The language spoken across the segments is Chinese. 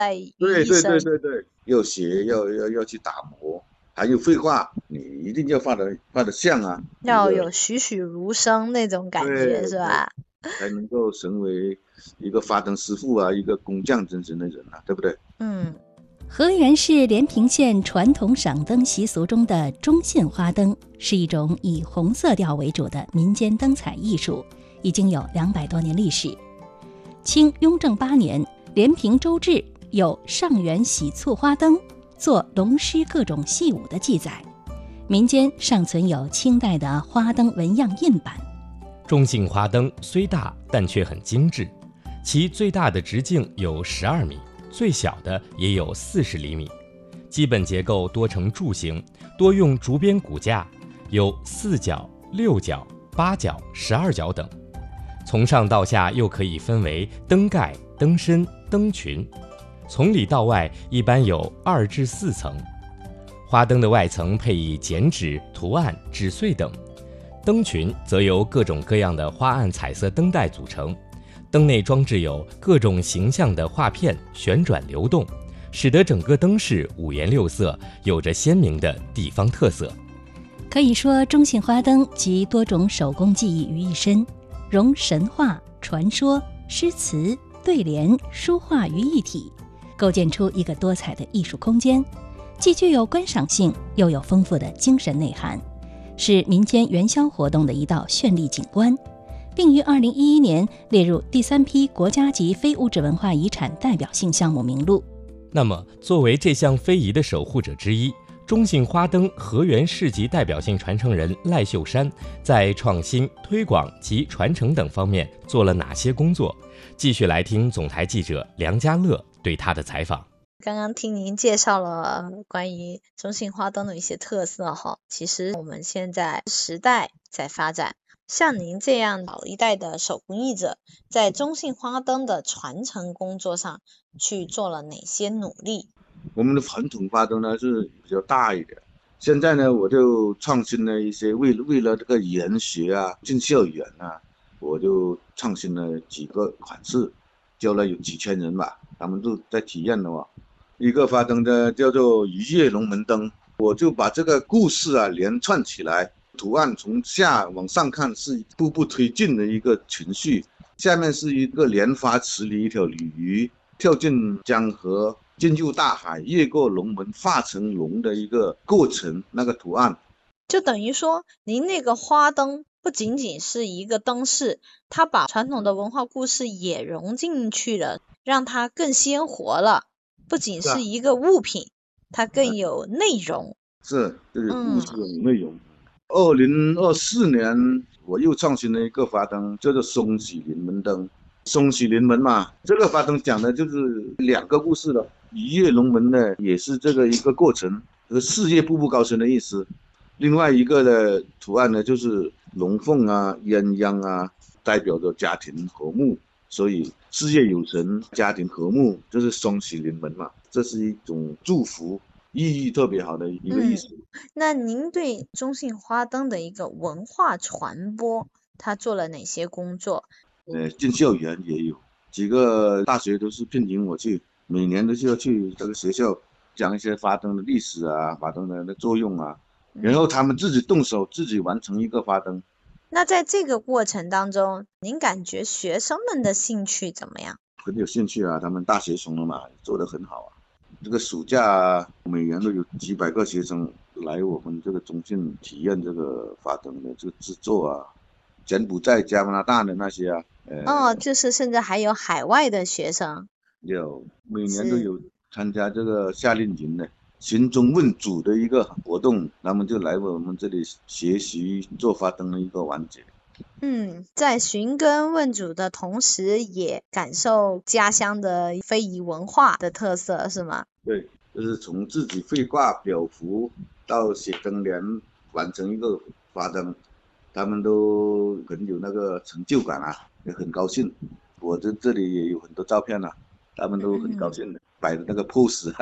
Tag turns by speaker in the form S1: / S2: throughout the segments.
S1: 在于
S2: 对对对
S1: 一身。
S2: 对对，要学，要去打磨，还有绘画，你一定要画得像啊，一
S1: 要
S2: 个
S1: 有栩栩如生那种感觉
S2: 对对，
S1: 是吧？
S2: 才能够成为一个发灯师傅啊，一个工匠精神的人啊，对不对？
S1: 嗯，
S3: 河源是连平县传统赏灯习俗中的中信花灯，是一种以红色调为主的民间灯彩艺术，已经有200多年历史。清雍正8年，连平州志有上元喜簇花灯，做龙狮各种戏舞的记载。民间尚存有清代的花灯纹样印版。
S4: 中信花灯虽大，但却很精致，其最大的直径有12米，最小的也有40厘米。基本结构多呈柱形，多用竹编骨架，有4角、6角、8角、12角等。从上到下又可以分为灯盖、灯身、灯群，从里到外一般有2至4层。花灯的外层配以剪纸、图案、纸碎等，灯群则由各种各样的花案彩色灯带组成，灯内装置有各种形象的画片，旋转流动，使得整个灯饰五颜六色，有着鲜明的地方特色。
S3: 可以说，中信花灯集多种手工技艺于一身，融神话、传说、诗词、对联、书画于一体，构建出一个多彩的艺术空间，既具有观赏性，又有丰富的精神内涵，是民间元宵活动的一道绚丽景观，并于2011年列入第3批国家级非物质文化遗产代表性项目名录。
S4: 那么，作为这项非遗的守护者之一，中信花灯河源市级代表性传承人赖秀山在创新、推广及传承等方面做了哪些工作？继续来听总台记者梁家乐对他的采访。
S1: 刚刚听您介绍了关于中信花灯的一些特色哈，其实我们现在时代在发展，像您这样老一代的手工艺者，在中信花灯的传承工作上去做了哪些努力？
S2: 我们的传统花灯呢是比较大一点，现在呢我就创新了一些，为了这个研学啊，进校园啊，我就创新了几个款式，教了有几千人吧，他们都在体验的哦。一个花灯呢叫做一夜龙门灯，我就把这个故事啊连串起来，图案从下往上看是步步推进的一个情绪，下面是一个莲花池里一条鲤鱼跳进江河，进入大海，越过龙门，化成龙的一个过程，那个图案。
S1: 就等于说，您那个花灯不仅仅是一个灯饰，它把传统的文化故事也融进去了，让它更鲜活了。不仅是一个物品，它更有内容。
S2: 是，这个故事有内容。2024年，我又创新了一个花灯，叫做松喜临门灯。松喜临门嘛，这个花灯讲的就是2个故事了。一跃龙门呢，也是这个一个过程，这个事业步步高升的意思。另外一个的图案呢，就是龙凤啊、鸳鸯啊，代表着家庭和睦，所以事业有成，家庭和睦，就是双喜临门嘛，这是一种祝福，意义特别好的一个意思。
S1: 那您对中信花灯的一个文化传播，他做了哪些工作？
S2: 进校园也有几个大学都是聘请我去，每年都是要去这个学校讲一些花灯的历史啊，花灯的作用啊，然后他们自己动手，自己完成一个花灯。
S1: 那在这个过程当中，您感觉学生们的兴趣怎么样？
S2: 很有兴趣啊，他们大学生了嘛，做得很好啊。这个暑假每年都有几百个学生来我们这个中信体验这个花灯的这个制作啊，柬埔寨、加拿大的那些啊，
S1: 就是甚至还有海外的学生，
S2: 有每年都有参加这个夏令营的寻宗问祖的一个活动，他们就来我们这里学习做花灯的一个环节。
S1: 在寻根问祖的同时，也感受家乡的非遗文化的特色，是吗？
S2: 对，就是从自己绘画裱符到写灯联，完成一个花灯，他们都很有那个成就感啊，也很高兴。我这里也有很多照片啊，他们都很高兴的，摆的那个 pose。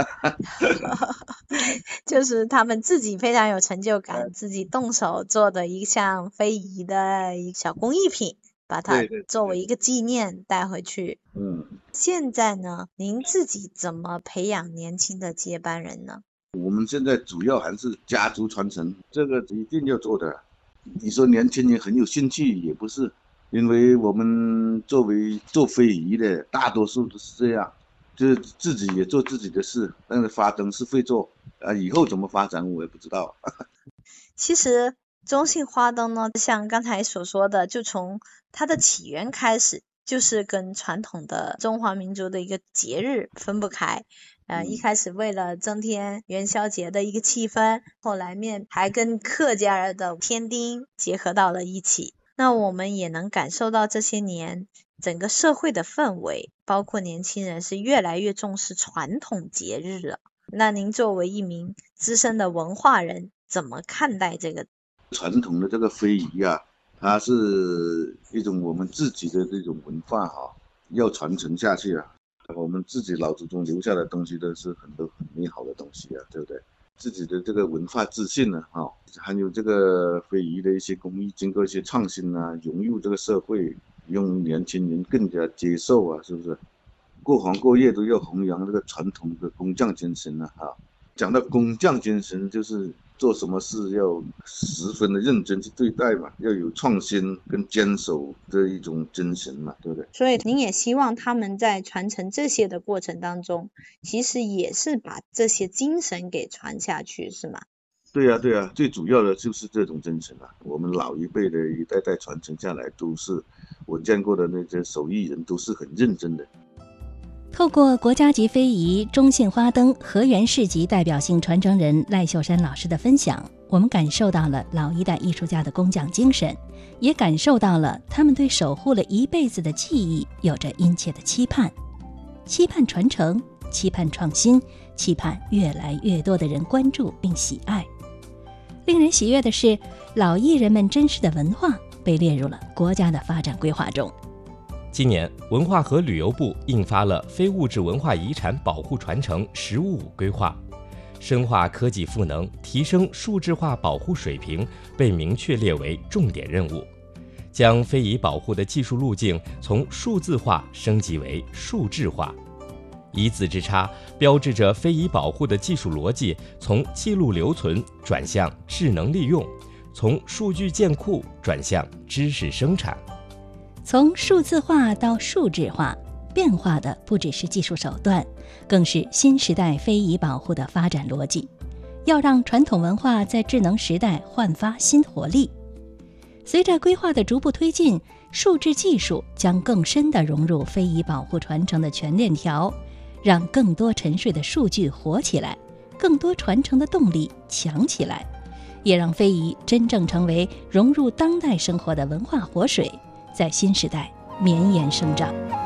S1: 就是他们自己非常有成就感，自己动手做的一项非遗的小工艺品。 把它
S2: 对对
S1: 作为一个纪念带回去。现在呢，您自己怎么培养年轻的接班人呢？
S2: 我们现在主要还是家族传承，这个一定要做的。你说年轻人很有兴趣也不是，因为我们作为做非遗的，大多数都是这样，就是自己也做自己的事，但是花灯是会做以后怎么发展我也不知道。
S1: 其实中信花灯呢，像刚才所说的，就从它的起源开始，就是跟传统的中华民族的一个节日分不开。一开始为了增添元宵节的一个气氛，后来面还跟客家的添丁结合到了一起。那我们也能感受到这些年整个社会的氛围，包括年轻人是越来越重视传统节日了。那您作为一名资深的文化人，怎么看待这个
S2: 传统的这个非遗啊？它是一种我们自己的这种文化要传承下去啊。我们自己老祖宗留下的东西都是很多很美好的东西啊，对不对？自己的这个文化自信呢，还有这个非遗的一些工艺，经过一些创新啊，融入这个社会，用年轻人更加接受啊，是不是？各行各业都要弘扬这个传统的工匠精神啊！讲到工匠精神，就是做什么事要十分的认真去对待嘛，要有创新跟坚守的一种精神嘛，对不对？
S1: 所以您也希望他们在传承这些的过程当中，其实也是把这些精神给传下去，是吗？
S2: 对呀，对呀，最主要的就是这种精神啊。我们老一辈的一代代传承下来，都是我见过的那些手艺人都是很认真的。
S3: 透过国家级非遗中信花灯河源市级代表性传承人赖秀山老师的分享，我们感受到了老一代艺术家的工匠精神，也感受到了他们对守护了一辈子的技艺有着殷切的期盼，期盼传承，期盼创新，期盼越来越多的人关注并喜爱。令人喜悦的是，老艺人们珍视的文化被列入了国家的发展规划中。
S4: 今年，文化和旅游部印发了非物质文化遗产保护传承“十五五”规划，深化科技赋能，提升数字化保护水平被明确列为重点任务，将非遗保护的技术路径从数字化升级为数质化。一字之差，标志着非遗保护的技术逻辑从记录留存转向智能利用，从数据建库转向知识生产。
S3: 从数字化到数质化，变化的不只是技术手段，更是新时代非遗保护的发展逻辑。要让传统文化在智能时代焕发新活力。随着规划的逐步推进，数字技术将更深地融入非遗保护传承的全链条，让更多沉睡的数据活起来，更多传承的动力强起来，也让非遗真正成为融入当代生活的文化活水，在新时代绵延生长。